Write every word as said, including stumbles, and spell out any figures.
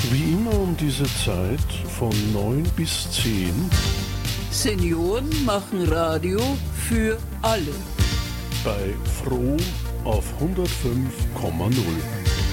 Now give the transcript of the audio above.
Wie immer um diese Zeit von neun bis zehn. Senioren machen Radio für alle. Bei Froh auf hundertfünf Komma null.